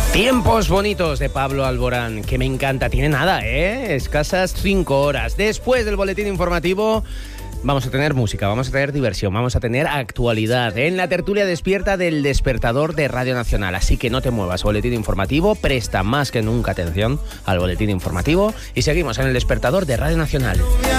Tiempos bonitos de Pablo Alborán, que me encanta. Tiene nada, escasas 5 horas. Después del boletín informativo vamos a tener música, vamos a tener diversión, vamos a tener actualidad en la tertulia despierta del Despertador de Radio Nacional. Así que no te muevas, boletín informativo, presta más que nunca atención al boletín informativo y seguimos en el Despertador de Radio Nacional.